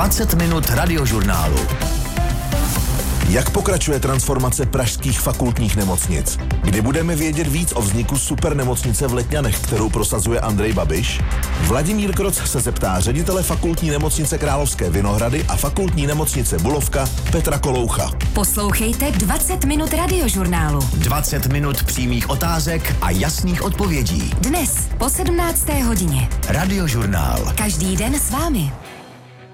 20 minut radiožurnálu. Jak pokračuje transformace pražských fakultních nemocnic? Kdy budeme vědět víc o vzniku supernemocnice v Letňanech, kterou prosazuje Andrej Babiš? Vladimír Kroc se zeptá ředitele fakultní nemocnice Královské Vinohrady a fakultní nemocnice Bulovka Petra Koloucha. Poslouchejte 20 minut radiožurnálu. 20 minut přímých otázek a jasných odpovědí. Dnes po 17. hodině. Radiožurnál. Každý den s vámi.